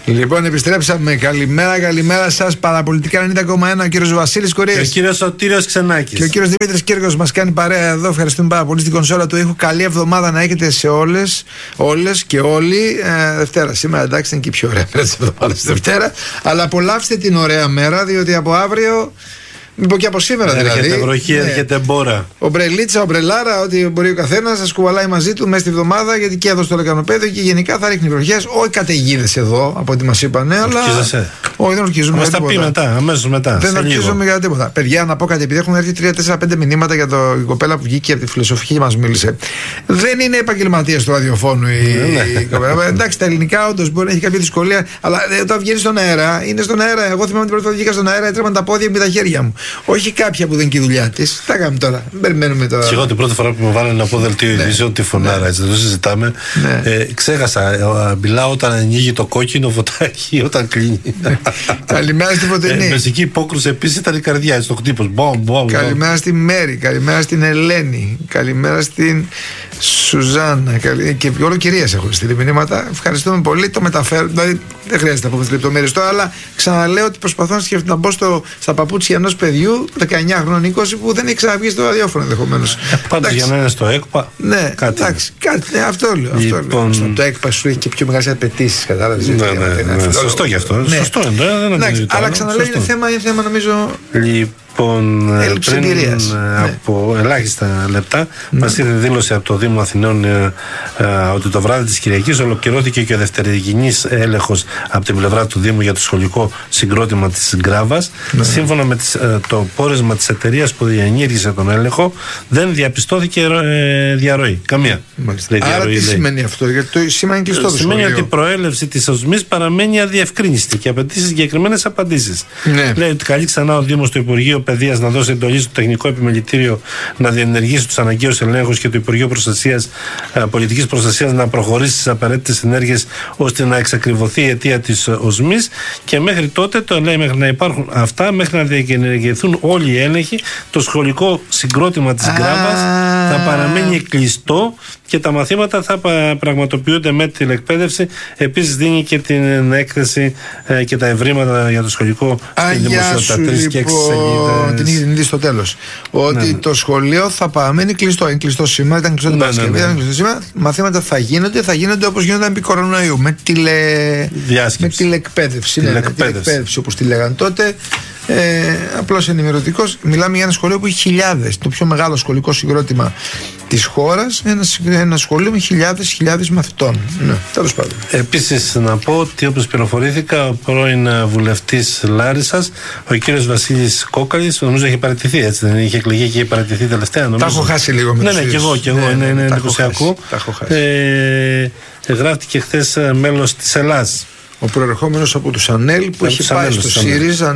Λοιπόν, επιστρέψαμε. Καλημέρα σας. Παραπολιτικά 90,1. Ο κύριος Βασίλης Κορίας. Και ο κύριος Σωτήριος Ξενάκης. Και ο κύριος Δημήτρης Κύρκος μας κάνει παρέα εδώ. Ευχαριστούμε πάρα πολύ στην κονσόλα του ήχου. Καλή εβδομάδα να έχετε σε όλες και όλοι. Δευτέρα σήμερα, εντάξει, είναι και η πιο ωραία μέρα της εβδομάδας Δευτέρα. Αλλά απολαύστε την ωραία μέρα, διότι από αύριο. Μήπως και από σήμερα δηλαδή. Έρχεται βροχή, έρχεται μπόρα. Ομπρελίτσα, ομπρελάρα, ό,τι μπορεί ο καθένας να κουβαλάει μαζί του μέσα στη βδομάδα, γιατί και εδώ στο λεκανοπέδιο και γενικά θα ρίχνει βροχές. Όχι καταιγίδες εδώ, από ό,τι μας είπανε, αλλά. Όχι, δεν ορκίζουμε. Μας τα πει μετά, αμέσως μετά. Δεν ορκίζουμε για τίποτα. Παιδιά, να πω κάτι, επειδή έχουν έρθει 3-4-5 μηνύματα για η κοπέλα που βγήκε από τη φιλοσοφική και μας μίλησε. Δεν είναι επαγγελματίας του ραδιοφώνου η κοπέλα. Εντάξει, τα ελληνικά όντως μπορεί να έχει κάποια δυσκολία, αλλά όταν βγαίνει στον αέρα, είναι στον αέρα. Εγώ θυμάμαι την πρώτη φορά βγήκα στον αέρα, έτρεμαν τα πόδια με τα χέρια μου. Όχι κάποια που δεν είναι και η δουλειά τη. Τα κάνουμε τώρα. Περιμένουμε τώρα. Και εγώ την πρώτη φορά που με βάλανε να πω δελτίο ειδήσεων, τη φωνάρα, έτσι δεν το συζητάμε. Ξέχασα. Μιλάω όταν ανοίγει το κόκκινο φωτάκι, όταν κλείνει. Καλημέρα στην Φωτεινή. Μεσική υπόκρουση επίσης ήταν η καρδιά, στο χτύπος. Καλημέρα στη Μέρη, καλημέρα στην Ελένη, καλημέρα στην Σουζάννα. Και όλο κυρίες έχουν στείλει μηνύματα. Ευχαριστούμε πολύ. Το μεταφέρω. Δηλαδή δεν χρειάζεται να πούμε τις λεπτομέρειες τώρα, αλλά ξαναλέω ότι προσπαθώ να μπω στα παπούτσια ενός παιδιού 19 χρόνων, 20 που δεν έχει ξαναβγεί στο ραδιόφωνο ενδεχομένως. Πάντως για να είναι στο ΕΚΠΑ. Ναι, κάτι. Αυτό λέω. Το ΕΚΠΑ σου έχει και πιο μεγάλες απαιτήσεις, κατάλαβες. Ναι, σωστό γι' αυτό. Σωστό είναι. Αλλά ξαναλέω είναι θέμα νομίζω. Λοιπόν, πριν από ελάχιστα λεπτά μας ήρθε δήλωση από το Δήμο Αθηνών ότι το βράδυ της Κυριακής ολοκληρώθηκε και ο δευτερηγενής έλεγχος από την πλευρά του Δήμου για το σχολικό συγκρότημα της Γκράβας. Σύμφωνα με το πόρισμα της εταιρείας που διενήργησε τον έλεγχο, δεν διαπιστώθηκε διαρροή. Καμία. Άρα τι σημαίνει αυτό? Γιατί το σήμα είναι κλειστό το σχολείο. Σημαίνει ότι η προέλευση της οσμής παραμένει αδιευκρίνηστη και απαιτεί συγκεκριμένες απαντήσεις. Λέει ότι καλεί ξανά ο Δήμος στο Υπουργείο Παιδείας να δώσει εντολή στο Τεχνικό Επιμελητήριο να διενεργήσει τους αναγκαίους ελέγχους και το Υπουργείο Πολιτικής Προστασίας να προχωρήσει στις απαραίτητες ενέργειες ώστε να εξακριβωθεί η αιτία της οσμής. Και μέχρι τότε, το λέει, μέχρι να υπάρχουν αυτά, μέχρι να διενεργηθούν όλοι οι έλεγχοι, το σχολικό συγκρότημα της Γκράβας θα παραμένει κλειστό και τα μαθήματα θα πραγματοποιούνται με τηλεκπαίδευση. Επίσης δίνει και την έκθεση και τα ευρήματα για το σχολικό στην δημοσιότητα. 3 και 6 σελίδες. Την είχε δει στο τέλος. Ότι το σχολείο θα παραμένει κλειστό. Είναι κλειστό σήμερα, ήταν κλειστό την Παρασκευή. Μαθήματα θα γίνονται όπως γίνονταν επί κορονοϊού. Με τηλεκπαίδευση. Τηλεκπαίδευση όπως τη λέγανε τότε. Απλώς ενημερωτικός. Μιλάμε για ένα σχολείο που έχει χιλιάδες. Το πιο μεγάλο σχολικό συγκρότημα της χώρας. Ένα σχολείο με χιλιάδες μαθητών. Τέλος πάντων. Επίσης να πω ότι όπως πληροφορήθηκα, ο πρώην βουλευτής Λάρισσας, ο κύριος Βασίλης Κόκαλης, νομίζω έχει παραιτηθεί, έτσι δεν είχε εκλεγεί και είχε παραιτηθεί τελευταία? Τα έχω χάσει λίγο με τους ίδιους. Και εγώ. Είναι εντυπωσιακό. Γράφτηκε χθες μέλος της Ελλάς. Ο προερχόμενος από τους ΑΝΕΛ που έχει πάει στο ΣΥΡΙΖΑ,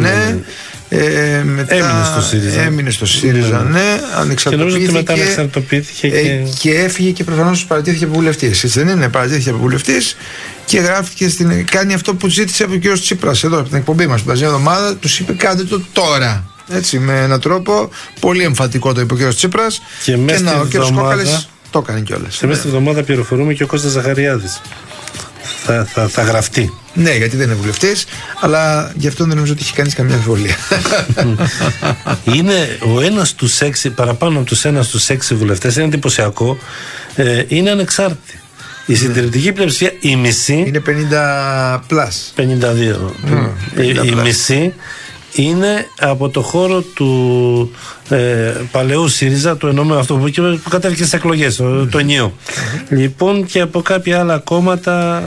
μετά έμεινε στο ΣΥΡΙΖΑ, και νομίζω ότι μετά ανεξαρτοποιήθηκε και έφυγε και προφανώς παρατήθηκε από βουλευτής. Έτσι δεν είναι? Παρατήθηκε από βουλευτής και γράφτηκε κάνει αυτό που ζήτησε από ο κ. Τσίπρας εδώ από την εκπομπή μας την περασμένη εβδομάδα. Τους είπε κάντε το τώρα. Έτσι, με έναν τρόπο πολύ εμφατικό το είπε ο κ. Τσίπρας και ο κ. Κόκαλης το έκανε κιόλας. Και μέσα στη εβδομάδα πληροφορούμε και ο Κώστας Ζαχαριάδης θα γραφτεί. Ναι, γιατί δεν είναι βουλευτής, αλλά γι' αυτό δεν νομίζω ότι έχει κάνει καμία αμφιβολία. Είναι ο ένας στους 6, παραπάνω από τους 1 στους 6 βουλευτές, είναι εντυπωσιακό, είναι ανεξάρτητοι. Η συντηρητική πλειοψηφία, η μισή. Είναι 50 πλάς. 52. Η μισή είναι από το χώρο του παλαιού ΣΥΡΙΖΑ, το εννοούμε αυτό που κατέβηκε στις εκλογές, το ενίο. Λοιπόν, και από κάποια άλλα κόμματα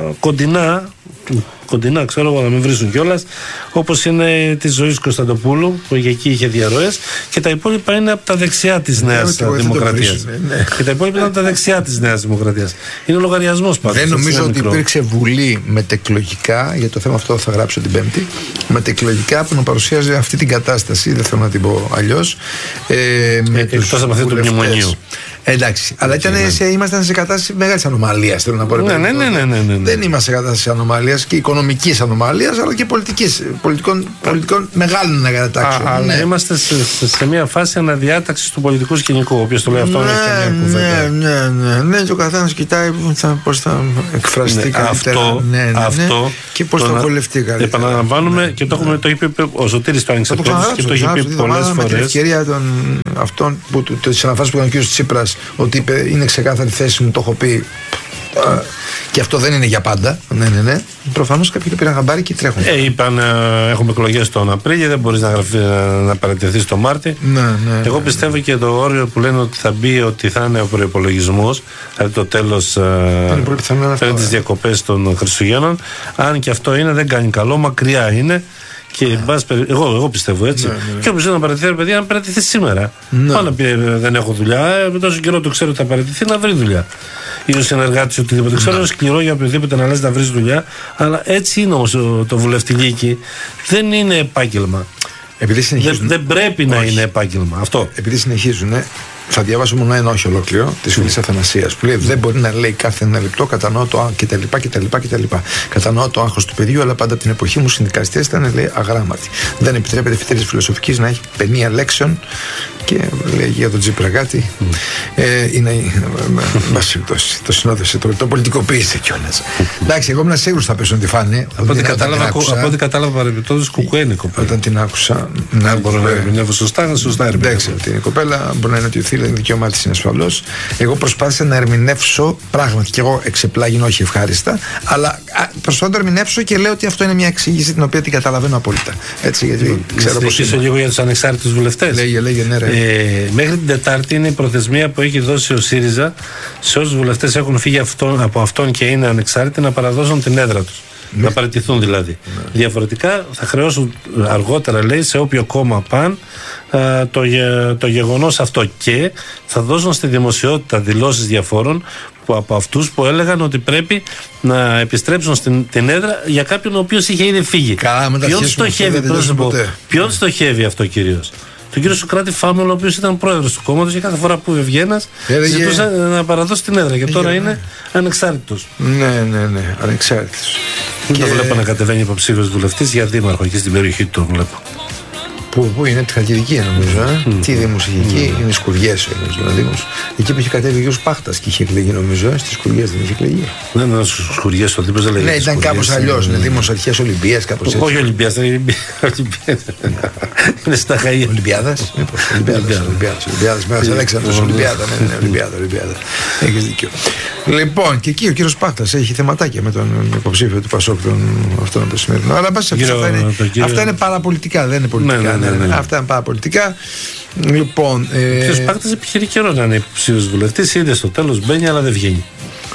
κοντινά, ξέρω εγώ, να μην βρίσουν κιόλας, όπως είναι της Ζωής Κωνσταντοπούλου, που εκεί είχε διαρροές, και τα υπόλοιπα είναι από τα δεξιά της Νέας Δημοκρατίας. Και τα υπόλοιπα είναι από τα δεξιά της Νέας Δημοκρατίας. Είναι ο λογαριασμός πάντως. Δεν νομίζω ότι υπήρξε βουλή μετεκλογικά, για το θέμα αυτό θα γράψω την Πέμπτη, μετεκλογικά που να παρουσίαζε αυτή την κατάσταση, δεν θέλω να την πω αλλιώς. Εκτός από αυτή του μνημονίου. Εντάξει, αλλά ήμασταν σε κατάσταση μεγάλης ανομαλίας, θέλω να πω. Ναι. Δεν είμαστε σε κατάσταση ανομαλίας και οικονομικής ανομαλίας, αλλά και πολιτικών μεγάλων ανατάξεων. Αλλά είμαστε σε μια φάση αναδιάταξης του πολιτικού σκηνικού. Ο οποίος το λέει αυτό είναι και μια κουβέντα. Ναι, και ο καθένας κοιτάει πώς θα εκφραστεί καλύτερα. Αυτό και πώς θα βολευτεί καλύτερα. Επαναλαμβάνουμε και το είπε ο Σωτήρης το Ανεξαρτήτης και το έχει πει πολλές φορές. Με την ευκαιρία αυτών της αναφάσεις που ήταν ο κ. Τσίπρας, ότι είπε είναι ξεκάθαρη θέση μου, το έχω πει. Και αυτό δεν είναι για πάντα. Ναι. Προφανώς κάποιοι το πήραν χαμπάρι και τρέχουν. Είπαν έχουμε εκλογές τον Απρίλιο, δεν μπορείς να παρατηρηθείς τον Μάρτιο. Εγώ πιστεύω και το όριο που λένε ότι θα μπει, ότι θα είναι ο προϋπολογισμός, δηλαδή το τέλος πριν τις διακοπές των Χριστουγέννων. Αν και αυτό είναι, δεν κάνει καλό, μακριά είναι. Και εγώ πιστεύω έτσι. Και όποιος δεν παρατηθεί, παιδιά, να παρατηθεί σήμερα. Πάνω πει δεν έχω δουλειά, με τόσο καιρό το ξέρω ότι θα παρατηθεί, να βρει δουλειά. Ή ο συνεργάτης οτιδήποτε. Ξέρω είναι σκληρό για οποιοδήποτε να λες να βρει δουλειά, αλλά έτσι είναι όμως το βουλευτηλίκι. Δεν είναι επάγγελμα. Δεν πρέπει να είναι επάγγελμα. Αυτό. Επειδή συνεχίζουν. Θα διαβάσω μόνο ένα όχι ολόκληρο τη φίλη Αθανασίας που λέει: δεν μπορεί να λέει κάθε ένα λεπτό, κατανοώ το κτλ. Κατανοώ το άγχος του παιδιού, αλλά πάντα από την εποχή μου συνδικαλιστές ήταν, λέει, αγράμματοι. Δεν επιτρέπεται φοιτητής φιλοσοφικής να έχει 50 λέξεων. Και λέει για τον Τσίπρα κάτι. Είναι. Το συνόδευσε, το πολιτικοποίησε κιόλας. Εντάξει, εγώ ήμουν σίγουρος θα πέσουν τη φάνη. Από ό,τι κατάλαβα παρεμπιπτόντως κουκουένικο. Όταν την άκουσα. Να μπορώ να ερμηνεύω σωστά, εντάξει, την κοπέλα μπορεί να είναι ότι ο θύλα είναι δικαίωμά της, είναι ασφαλώς. Εγώ προσπάθησα να ερμηνεύσω πράγματι και εγώ εξεπλάγινο, όχι ευχάριστα, αλλά προσπάθησα να το ερμηνεύσω και λέω ότι αυτό είναι μια εξήγηση την οποία την καταλαβαίνω απόλυτα. Έτσι, γιατί ξέρω πως. Να λίγο για τους ανεξάρτητους βουλευτές. Λέγε, ναι, ρε. Μέχρι την Τετάρτη είναι η προθεσμία που έχει δώσει ο ΣΥΡΙΖΑ σε όσους βουλευτές έχουν φύγει από αυτόν και είναι ανεξάρτητοι να παραδώσουν την έδρα τους. Να παραιτηθούν δηλαδή. Διαφορετικά θα χρεώσουν αργότερα, λέει, σε όποιο κόμμα παν το γεγονός αυτό και θα δώσουν στη δημοσιότητα δηλώσεις διαφόρων από αυτούς που έλεγαν ότι πρέπει να επιστρέψουν την έδρα για κάποιον ο οποίος είχε ήδη φύγει. Ποιον στοχεύει αυτό κυρίως? Τον κύριο Σωκράτη Φάμελο, ο οποίος ήταν πρόεδρος του κόμματος και κάθε φορά που έβγαινας ζητούσε να παραδώσει την έδρα. Και τώρα είναι ανεξάρτητος. Ναι, ανεξάρτητος. Δεν το βλέπω να κατεβαίνει υποψήφιος βουλευτής για δήμαρχο εκεί στην περιοχή του, το βλέπω. Πού είναι, τη Χαλκιδική νομίζω. Τι δήμος είχε εκεί, είναι Σκουριές ο Δήμος. Εκεί που είχε κατέβει ο Γιώργος Πάχτας και είχε εκλεγεί νομίζω, στις Σκουριές δεν είχε εκλεγεί. Δεν ήταν στους Σκουριές ο Δήμος, δεν λέγεται. Ναι, ήταν κάπως αλλιώς. Είναι Δήμος Αρχαίας Ολυμπίας, κάπως έτσι. Όχι Ολυμπίας, δεν είναι. Είναι στα Χαΐα. Ολυμπιάδας. Ολυμπιάδας, Μέγας Αλέξανδρος, Ολυμπιάδα. Ναι, Ολυμπιάδα. Έχεις δίκιο. Λοιπόν, και εκεί ο κύριος Πάχτας έχει θεματάκια με τον υποψήφιο του Πασόκ, αυτόν το σημερινό. Αλλά αυτά είναι παραπολιτικά, δεν είναι πολιτικά. Ναι. Αυτά είναι παραπολιτικά. Λοιπόν. Ο κύριος Πάχτας επιχειρεί καιρό να είναι υποψήφιος βουλευτής. Είδε στο τέλος μπαίνει, αλλά δεν βγαίνει.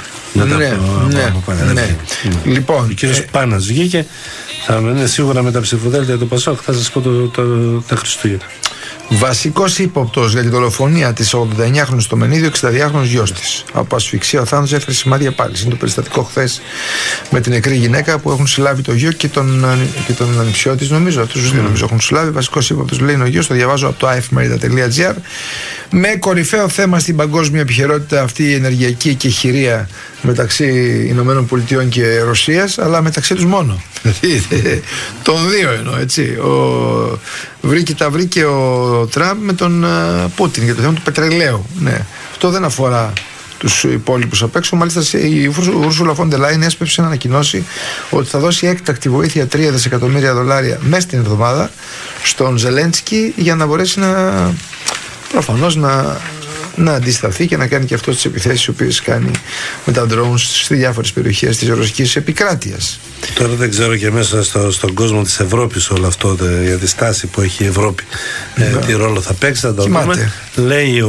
Ναι. Λοιπόν. Ο κύριος Πάνας βγήκε. Θα είναι σίγουρα με τα ψηφοδέλτια του Πασόκ. Θα σας πω τα Χριστούγεννα. Βασικός ύποπτος για τη δολοφονία της 89χρονης στο Μενίδιο, 62χρονος γιος της. Από ασφυξία ο θάνατος έφερε σημάδια πάλι. Είναι το περιστατικό χθες με την νεκρή γυναίκα που έχουν συλλάβει το γιο και τον ανιψιό της, νομίζω. Αυτούς τους δύο νομίζω έχουν συλλάβει. Βασικός ύποπτος, λέει, είναι ο γιος. Το διαβάζω από το afmerida.gr. Με κορυφαίο θέμα στην παγκόσμια επικαιρότητα αυτή η ενεργειακή κεχηρία μεταξύ Ηνωμένων Πολιτειών και Ρωσίας, αλλά μεταξύ τους μόνο. Των δύο εννοώ, έτσι. Τα βρήκε ο Τραμπ με τον Πούτιν για το θέμα του πετρελαίου. Ναι. Αυτό δεν αφορά τους υπόλοιπους απ' έξω. Μάλιστα η Ursula von der Leyen έσπευσε να ανακοινώσει ότι θα δώσει έκτακτη βοήθεια $3 δισεκατομμύρια μέσα στην εβδομάδα στον Ζελένσκι για να μπορέσει προφανώς να αντισταθεί και να κάνει και αυτό τις επιθέσεις οι οποίες κάνει με τα drones σε διάφορες περιοχές της ρωσικής επικράτειας. Τώρα δεν ξέρω και μέσα στον κόσμο της Ευρώπης όλο αυτό για τη στάση που έχει η Ευρώπη τι ρόλο θα παίξει, θα το δούμε. Λέει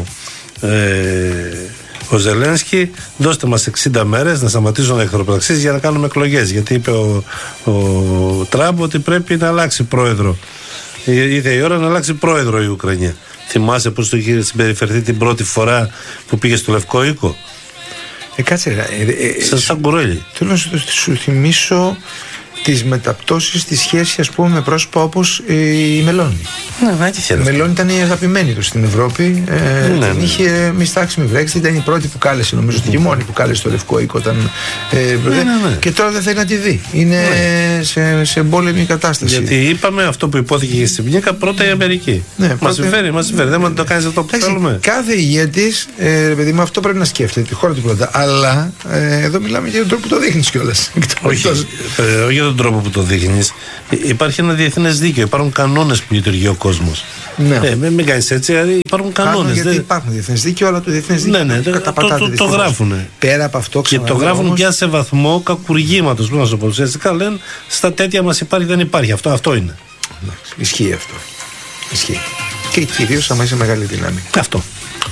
ο Ζελένσκι, δώστε μας 60 μέρες να σταματήσουν εχθροπραξίες για να κάνουμε εκλογές, γιατί είπε ο Τραμπ ότι πρέπει να αλλάξει πρόεδρο. Ήρθε η ώρα να αλλάξει πρόεδρο η Ουκρανία. Θυμάσαι πώς το είχε συμπεριφερθεί την πρώτη φορά που πήγε στο Λευκό Οίκο? Κάτσε. Σαν κουρέλι. Θέλω να σου θυμίσω τις μεταπτώσεις στη σχέση, ας πούμε, με πρόσωπα όπως η Μελώνη. Η Μελώνη ήταν η αγαπημένη του στην Ευρώπη. Την είχε μιστάξει με Brexit, ήταν η πρώτη που κάλεσε, νομίζω, και η μόνη που κάλεσε το Λευκό Οίκο όταν. Και τώρα δεν θέλει να τη δει. Είναι σε εμπόλεμη κατάσταση. Γιατί είπαμε αυτό που υπόθηκε για στην Πλιάκα, πρώτα η Αμερική. Μας συμφέρει. Δεν μας το κάνεις αυτό που θέλουμε. Κάθε ηγέτης, παιδί μου, αυτό πρέπει να σκέφτεται τη χώρα του πρώτα. Αλλά εδώ μιλάμε για τον τρόπο που το δείχνεις κιόλας. Όχι για τον τρόπο που το δείχνεις. Υπάρχει ένα διεθνές δίκαιο. Υπάρχουν κανόνες που λειτουργεί ο κόσμος. Μην κάνεις έτσι. Υπάρχουν κανόνες. Γιατί υπάρχουν διεθνές δίκαιο, αλλά το διεθνές δίκαιο το γράφουν. Πέρα από αυτό, και το γράφουν πια σε βαθμό κακουργήματος. Πώς να σου πω. Ουσιαστικά λένε στα τέτοια μας υπάρχει, δεν υπάρχει. Αυτό είναι. Ισχύει αυτό. Ισχύει. Και κυρίως άμα είσαι μεγάλη δύναμη. Αυτό.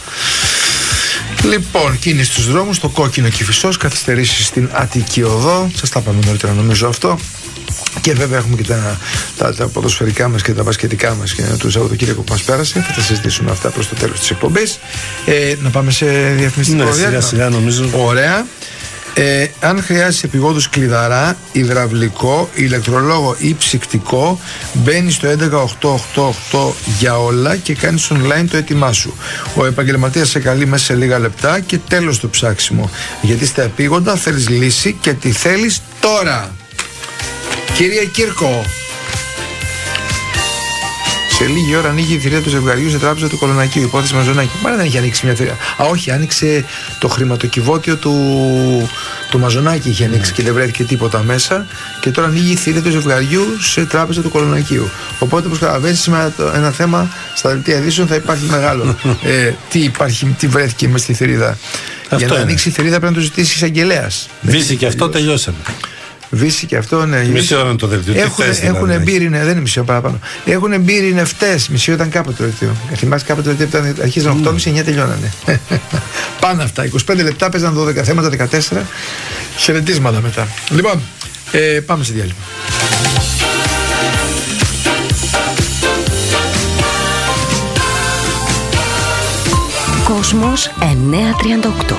Λοιπόν, κίνηση στους δρόμους, το κόκκινο Κηφισός, καθυστερήσεις στην Αττική Οδό. Σας τα πάμε νωρίτερα, νομίζω αυτό. Και βέβαια έχουμε και τα ποδοσφαιρικά μας και τα μπασκετικά μας και το Σαββατοκύριακο που μας πέρασε. Θα τα συζητήσουμε αυτά προς το τέλος της εκπομπής. Να πάμε σε διαφημιστικό διάλειμμα. Σιγά νομίζω. Ωραία. Αν χρειάζεσαι επειγόντως κλειδαρά, υδραυλικό, ηλεκτρολόγο ή ψυκτικό, μπαίνεις στο 11888 για όλα και κάνεις online το έτοιμά σου. Ο επαγγελματίας σε καλεί μέσα σε λίγα λεπτά και τέλος το ψάξιμο. Γιατί στα επείγοντα θέλεις λύση και τη θέλεις τώρα. Κύριε Κύρκο, σε λίγη ώρα ανοίγει η θηρία του ζευγαριού σε τράπεζα του Κολονακίου. Υπόθεση Μαζονάκη. Μάλλον δεν είχε ανοίξει μια θηρία. Όχι, άνοιξε το χρηματοκιβώτιο του Μαζονάκη. Είχε ανοίξει και δεν βρέθηκε τίποτα μέσα. Και τώρα ανοίγει η θηρία του ζευγαριού σε τράπεζα του Κολονακίου. Οπότε, όπως καταλαβαίνεις, σήμερα ένα θέμα στα δελτία ειδήσεων θα υπάρχει μεγάλο. Τι βρέθηκε μέσα στη θηρίδα. Για να ανοίξει η θηρίδα πρέπει να το ζητήσει εισαγγελέας. Βύση και αυτό τελειώσαμε. Βύση και αυτό, ναι. Μισή ώρα είναι το δελτίο. Έχουν μπει, δεν είναι μισή ώρα παραπάνω. Έχουν μπει ειρηνευτές. Μισή ώρα ήταν κάποτε το δελτίο. Θυμάσαι κάποτε το δελτίο αρχίζαν 8.30, 9 τελειώνανε. Πάνε αυτά. 25 λεπτά παίζαν 12 θέματα, 14. Χαιρετίσματα μετά. Λοιπόν, πάμε σε διάλειμμα. Κόσμος 938.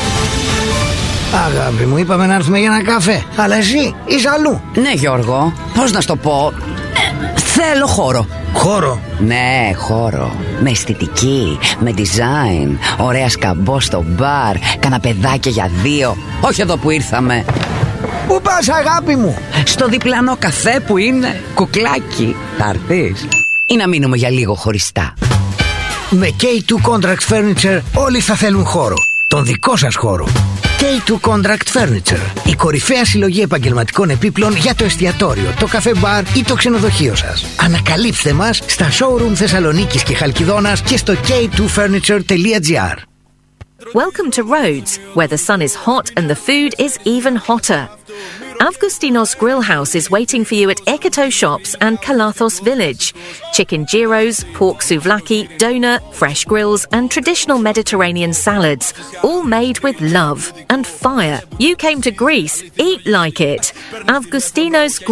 Αγάπη μου, είπαμε να έρθουμε για ένα καφέ. Αλλά εσύ είσαι αλλού. Ναι, Γιώργο, πώς να σου το πω. Θέλω χώρο. Χώρο? Ναι, χώρο. Με αισθητική, με design. Ωραία σκαμπό στο μπαρ. Καναπεδάκια για δύο. Όχι εδώ που ήρθαμε. Πού πας, αγάπη μου? Στο διπλανό καφέ που είναι κουκλάκι. Θα έρθεις ή να μείνουμε για λίγο χωριστά? Με K2 Contract Furniture όλοι θα θέλουν χώρο. Τον δικό σας χώρο. K2 Contract Furniture. Η κορυφαία συλλογή επαγγελματικών επίπλων για το εστιατόριο, το καφέ μπαρ ή το ξενοδοχείο σας. Ανακαλύψτε μας στα showroom Θεσσαλονίκης και Χαλκιδόνας και στο k2furniture.gr. Welcome to Rhodes, where the sun is hot and the food is even hotter. Avgustinos Grill House is waiting for you at Ekoto Shops and Kalathos Village. Chicken gyros, pork souvlaki, doner, fresh grills and traditional Mediterranean salads, all made with love and fire. You came to Greece, eat like it. Avgustinos